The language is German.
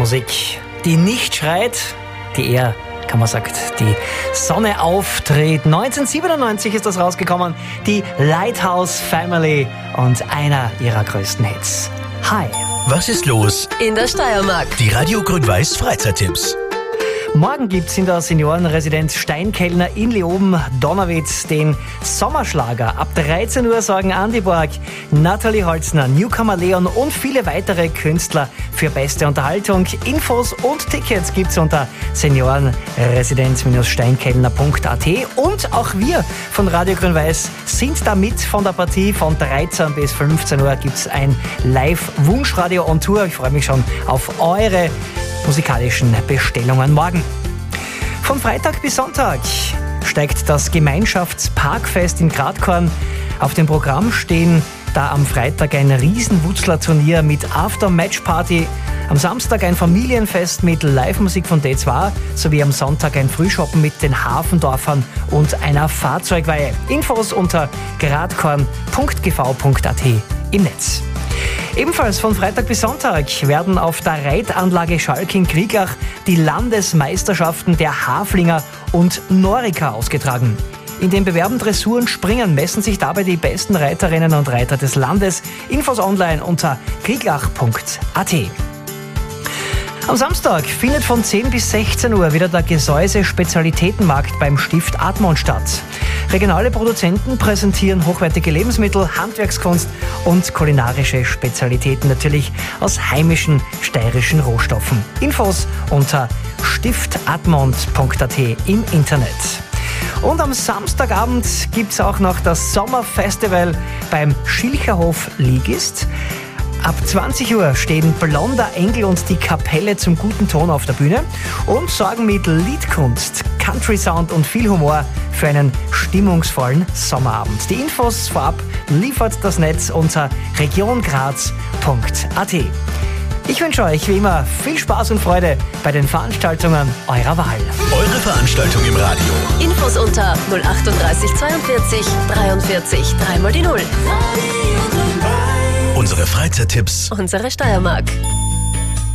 Musik, die nicht schreit, die eher, kann man sagen, die Sonne auftritt. 1997 ist das rausgekommen, die Lighthouse Family und einer ihrer größten Hits. Hi. Was ist los in der Steiermark? Die Radio Grün-Weiß Freizeittipps. Morgen gibt's in der Seniorenresidenz Steinkellner in Leoben-Donnerwitz den Sommerschlager. Ab 13 Uhr sorgen Andi Borg, Nathalie Holzner, Newcomer Leon und viele weitere Künstler für beste Unterhaltung. Infos und Tickets gibt's unter seniorenresidenz-steinkellner.at. Und auch wir von Radio Grün-Weiß sind da mit von der Partie. Von 13 bis 15 Uhr gibt's ein Live-Wunschradio on Tour. Ich freue mich schon auf eure musikalischen Bestellungen morgen. Von Freitag bis Sonntag steigt das Gemeinschaftsparkfest in Gradkorn. Auf dem Programm stehen da am Freitag ein Riesen-Wutzler-Turnier mit After-Match-Party, am Samstag ein Familienfest mit Live-Musik von D2 sowie am Sonntag ein Frühshoppen mit den Hafendorfern und einer Fahrzeugweihe. Infos unter gradkorn.gv.at im Netz. Ebenfalls von Freitag bis Sonntag werden auf der Reitanlage Schalk in Kriegach die Landesmeisterschaften der Haflinger und Noriker ausgetragen. In den Bewerben Dressuren Springen messen sich dabei die besten Reiterinnen und Reiter des Landes. Infos online unter kriegach.at. Am Samstag findet von 10 bis 16 Uhr wieder der Gesäuse-Spezialitätenmarkt beim Stift Admont statt. Regionale Produzenten präsentieren hochwertige Lebensmittel, Handwerkskunst und kulinarische Spezialitäten natürlich aus heimischen steirischen Rohstoffen. Infos unter stiftadmont.at im Internet. Und am Samstagabend gibt es auch noch das Sommerfestival beim Schilcherhof Ligist. Ab 20 Uhr stehen Blonder Engel und die Kapelle zum guten Ton auf der Bühne und sorgen mit Liedkunst, Country Sound und viel Humor für einen stimmungsvollen Sommerabend. Die Infos vorab liefert das Netz unter regiongraz.at. Ich wünsche euch wie immer viel Spaß und Freude bei den Veranstaltungen eurer Wahl. Eure Veranstaltung im Radio. Infos unter 038 42 43 3 mal die 0. Unsere Freizeittipps. Unsere Steiermark.